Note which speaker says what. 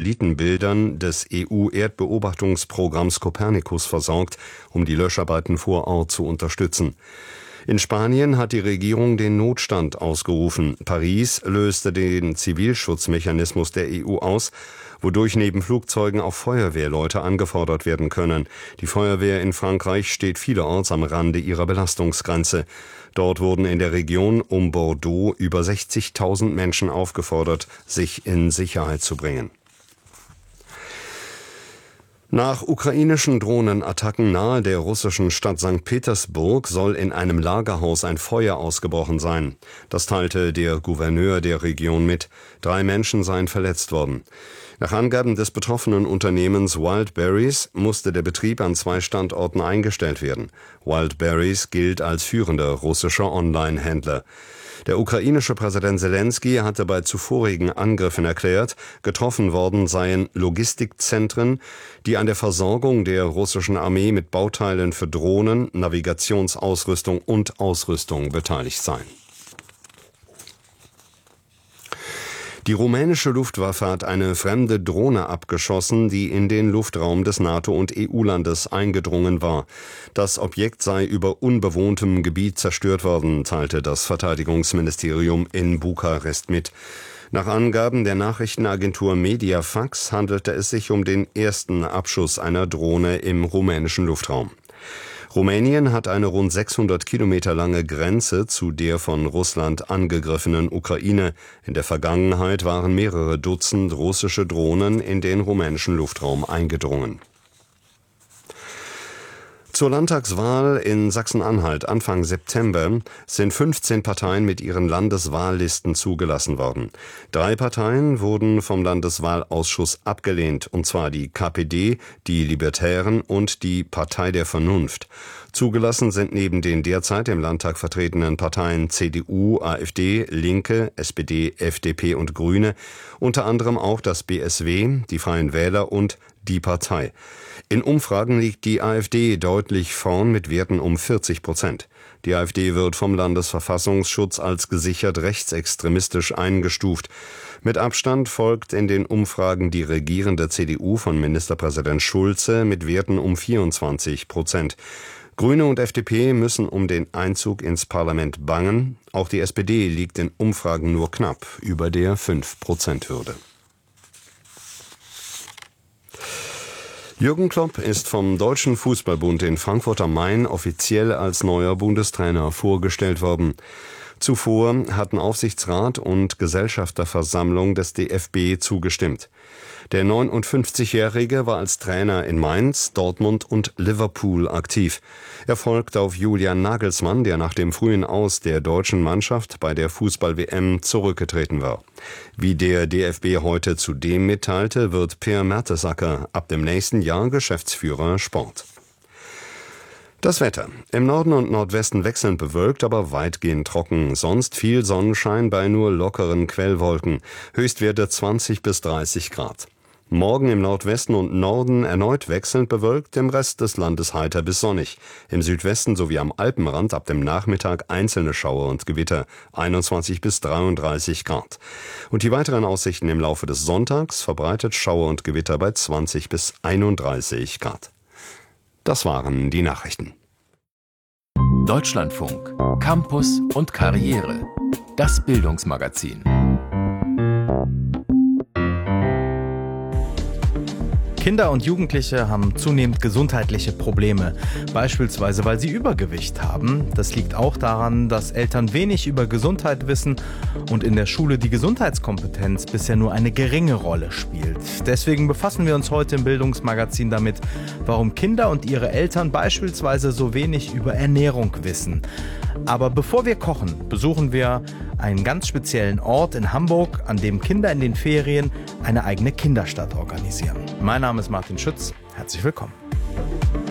Speaker 1: Satellitenbildern des EU-Erdbeobachtungsprogramms Copernicus versorgt, um die Löscharbeiten vor Ort zu unterstützen. In Spanien hat die Regierung den Notstand ausgerufen. Paris löste den Zivilschutzmechanismus der EU aus, wodurch neben Flugzeugen auch Feuerwehrleute angefordert werden können. Die Feuerwehr in Frankreich steht vielerorts am Rande ihrer Belastungsgrenze. Dort wurden in der Region um Bordeaux über 60.000 Menschen aufgefordert, sich in Sicherheit zu bringen. Nach ukrainischen Drohnenattacken nahe der russischen Stadt St. Petersburg soll in einem Lagerhaus ein Feuer ausgebrochen sein. Das teilte der Gouverneur der Region mit. 3 Menschen seien verletzt worden. Nach Angaben des betroffenen Unternehmens Wildberries musste der Betrieb an 2 Standorten eingestellt werden. Wildberries gilt als führender russischer Online-Händler. Der ukrainische Präsident Selensky hatte bei zuvorigen Angriffen erklärt, getroffen worden seien Logistikzentren, die an der Versorgung der russischen Armee mit Bauteilen für Drohnen, Navigationsausrüstung und Ausrüstung beteiligt seien. Die rumänische Luftwaffe hat eine fremde Drohne abgeschossen, die in den Luftraum des NATO- und EU-Landes eingedrungen war. Das Objekt sei über unbewohntem Gebiet zerstört worden, teilte das Verteidigungsministerium in Bukarest mit. Nach Angaben der Nachrichtenagentur Mediafax handelte es sich um den ersten Abschuss einer Drohne im rumänischen Luftraum. Rumänien hat eine rund 600 Kilometer lange Grenze zu der von Russland angegriffenen Ukraine. In der Vergangenheit waren mehrere Dutzend russische Drohnen in den rumänischen Luftraum eingedrungen. Zur Landtagswahl in Sachsen-Anhalt Anfang September sind 15 Parteien mit ihren Landeswahllisten zugelassen worden. 3 Parteien wurden vom Landeswahlausschuss abgelehnt, und zwar die KPD, die Libertären und die Partei der Vernunft. Zugelassen sind neben den derzeit im Landtag vertretenen Parteien CDU, AfD, Linke, SPD, FDP und Grüne, unter anderem auch das BSW, die Freien Wähler und die Partei. In Umfragen liegt die AfD deutlich vorn mit Werten um 40%. Die AfD wird vom Landesverfassungsschutz als gesichert rechtsextremistisch eingestuft. Mit Abstand folgt in den Umfragen die regierende CDU von Ministerpräsident Schulze mit Werten um 24%. Grüne und FDP müssen um den Einzug ins Parlament bangen. Auch die SPD liegt in Umfragen nur knapp über der 5%-Hürde. Jürgen Klopp ist vom Deutschen Fußballbund in Frankfurt am Main offiziell als neuer Bundestrainer vorgestellt worden. Zuvor hatten Aufsichtsrat und Gesellschafterversammlung des DFB zugestimmt. Der 59-Jährige war als Trainer in Mainz, Dortmund und Liverpool aktiv. Er folgt auf Julian Nagelsmann, der nach dem frühen Aus der deutschen Mannschaft bei der Fußball-WM zurückgetreten war. Wie der DFB heute zudem mitteilte, wird Per Mertesacker ab dem nächsten Jahr Geschäftsführer Sport. Das Wetter. Im Norden und Nordwesten wechselnd bewölkt, aber weitgehend trocken. Sonst viel Sonnenschein bei nur lockeren Quellwolken. Höchstwerte 20 bis 30 Grad. Morgen im Nordwesten und Norden erneut wechselnd bewölkt, im Rest des Landes heiter bis sonnig. Im Südwesten sowie am Alpenrand ab dem Nachmittag einzelne Schauer und Gewitter, 21 bis 33 Grad. Und die weiteren Aussichten im Laufe des Sonntags verbreitet Schauer und Gewitter bei 20 bis 31 Grad. Das waren die Nachrichten.
Speaker 2: Deutschlandfunk, Campus und Karriere. Das Bildungsmagazin.
Speaker 3: Kinder und Jugendliche haben zunehmend gesundheitliche Probleme, beispielsweise weil sie Übergewicht haben. Das liegt auch daran, dass Eltern wenig über Gesundheit wissen und in der Schule die Gesundheitskompetenz bisher nur eine geringe Rolle spielt. Deswegen befassen wir uns heute im Bildungsmagazin damit, warum Kinder und ihre Eltern beispielsweise so wenig über Ernährung wissen. Aber bevor wir kochen, besuchen wir einen ganz speziellen Ort in Hamburg, an dem Kinder in den Ferien eine eigene Kinderstadt organisieren. Mein Name ist Martin Schütz. Herzlich willkommen.